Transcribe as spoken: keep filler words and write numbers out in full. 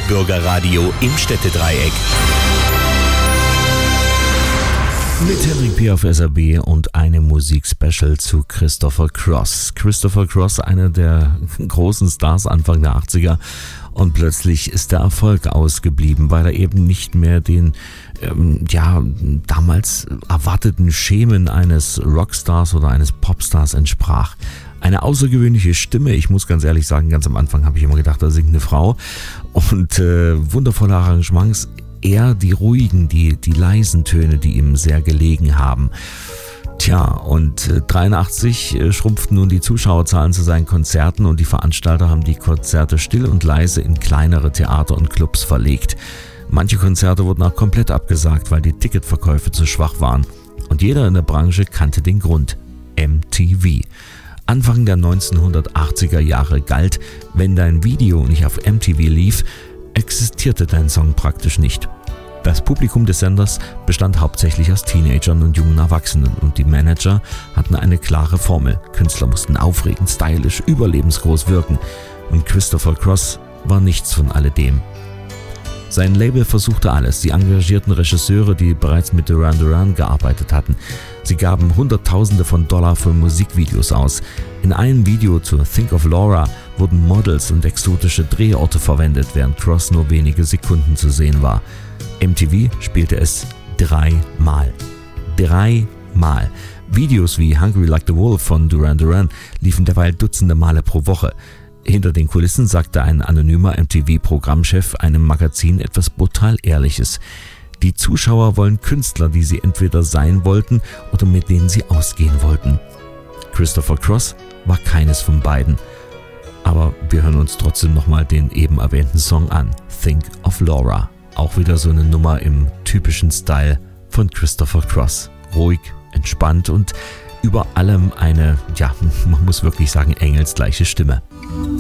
Bürgerradio im Städtedreieck. Mit Henrik P. auf S R B und einem Musikspecial zu Christopher Cross. Christopher Cross, einer der großen Stars Anfang der achtziger, und plötzlich ist der Erfolg ausgeblieben, weil er eben nicht mehr den ähm, ja damals erwarteten Schemen eines Rockstars oder eines Popstars entsprach. Eine außergewöhnliche Stimme, ich muss ganz ehrlich sagen, ganz am Anfang habe ich immer gedacht, da singt eine Frau, und äh, wundervolle Arrangements. Eher die ruhigen, die, die leisen Töne, die ihm sehr gelegen haben. Tja, und äh, dreiundachtzig äh, schrumpften nun die Zuschauerzahlen zu seinen Konzerten und die Veranstalter haben die Konzerte still und leise in kleinere Theater und Clubs verlegt. Manche Konzerte wurden auch komplett abgesagt, weil die Ticketverkäufe zu schwach waren. Und jeder in der Branche kannte den Grund: M T V. Anfang der neunzehnhundertachtziger Jahre galt, wenn dein Video nicht auf M T V lief, existierte dein Song praktisch nicht. Das Publikum des Senders bestand hauptsächlich aus Teenagern und jungen Erwachsenen und die Manager hatten eine klare Formel. Künstler mussten aufregend, stylisch, überlebensgroß wirken und Christopher Cross war nichts von alledem. Sein Label versuchte alles. Die engagierten Regisseure, die bereits mit Duran Duran gearbeitet hatten, sie gaben Hunderttausende von Dollar für Musikvideos aus. In einem Video zu Think of Laura wurden Models und exotische Drehorte verwendet, während Cross nur wenige Sekunden zu sehen war. M T V spielte es dreimal. Dreimal. Videos wie Hungry Like the Wolf von Duran Duran liefen derweil dutzende Male pro Woche. Hinter den Kulissen sagte ein anonymer M T V-Programmchef einem Magazin etwas brutal Ehrliches. Die Zuschauer wollen Künstler, die sie entweder sein wollten oder mit denen sie ausgehen wollten. Christopher Cross war keines von beiden. Aber wir hören uns trotzdem nochmal den eben erwähnten Song an, Think of Laura. Auch wieder so eine Nummer im typischen Style von Christopher Cross. Ruhig, entspannt und über allem eine, ja, man muss wirklich sagen, engelsgleiche Stimme.